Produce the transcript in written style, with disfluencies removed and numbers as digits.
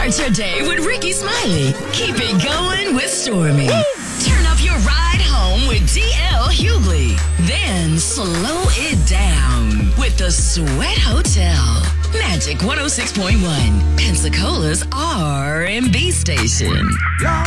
Start your day with Ricky Smiley. Keep it going with Stormy. Turn up your ride home with DL Hughley. Then slow it down with the Sweat Hotel. Magic 106.1, Pensacola's R&B station. Y'all